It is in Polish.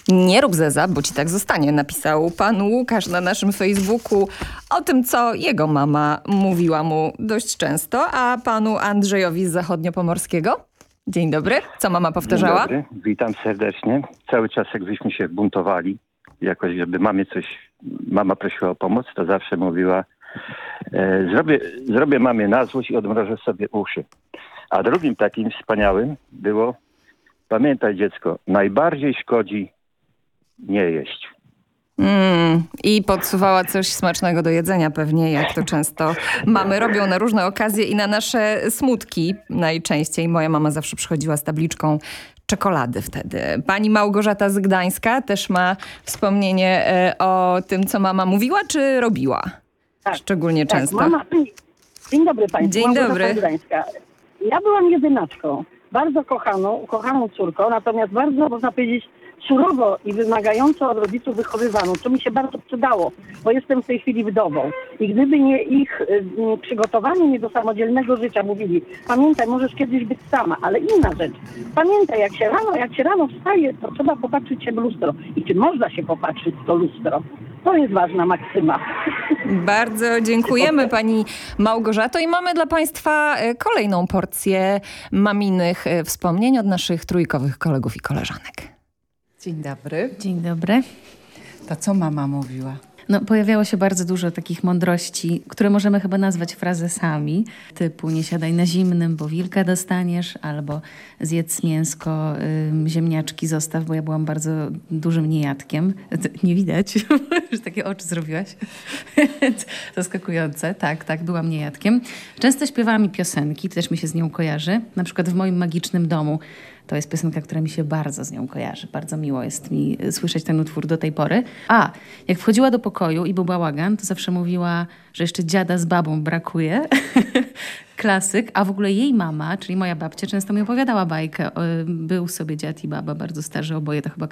Nie rób zeza, bo ci tak zostanie, napisał pan Łukasz na naszym Facebooku o tym, co jego mama mówiła mu dość często, a panu Andrzejowi z Zachodniopomorskiego. Dzień dobry. Co mama powtarzała? Dzień dobry, witam serdecznie. Cały czas jakbyśmy się buntowali, jakoś żeby mama prosiła o pomoc, to zawsze mówiła zrobię mamie na złość i odmrożę sobie uszy. A drugim takim wspaniałym było: pamiętaj, dziecko, najbardziej szkodzi nie jeść. I podsuwała coś smacznego do jedzenia pewnie, jak to często mamy robią na różne okazje i na nasze smutki najczęściej. Moja mama zawsze przychodziła z tabliczką czekolady wtedy. Pani Małgorzata z Gdańska też ma wspomnienie o tym, co mama mówiła czy robiła? Tak, Szczególnie tak, często. Dzień dobry Państwu. Dzień Małgorzata dobry. z Gdańska. Ja byłam jedynaczką, bardzo ukochaną córką, natomiast bardzo, można powiedzieć, surowo i wymagająco od rodziców wychowywaną, co mi się bardzo przydało, bo jestem w tej chwili wdową. I gdyby nie ich przygotowanie mnie do samodzielnego życia, mówili: pamiętaj, możesz kiedyś być sama, ale inna rzecz. Pamiętaj, jak się rano wstaje, to trzeba popatrzeć się w lustro. I czy można się popatrzeć w to lustro? To jest ważna maksyma. Bardzo dziękujemy pani Małgorzato i mamy dla państwa kolejną porcję maminych wspomnień od naszych trójkowych kolegów i koleżanek. Dzień dobry. Dzień dobry. To co mama mówiła? No, pojawiało się bardzo dużo takich mądrości, które możemy chyba nazwać frazesami, typu nie siadaj na zimnym, bo wilka dostaniesz, albo zjedz mięsko, ziemniaczki zostaw, bo ja byłam bardzo dużym niejadkiem. Nie widać, że takie oczy zrobiłaś. Zaskakujące. Tak, byłam niejadkiem. Często śpiewała mi piosenki, też mi się z nią kojarzy. Na przykład w moim magicznym domu. To jest piosenka, która mi się bardzo z nią kojarzy. Bardzo miło jest mi słyszeć ten utwór do tej pory. A jak wchodziła do pokoju i był bałagan, to zawsze mówiła, że jeszcze dziada z babą brakuje. Klasyk. A w ogóle jej mama, czyli moja babcia, często mi opowiadała bajkę. Był sobie dziad i baba bardzo starzy, oboje to chyba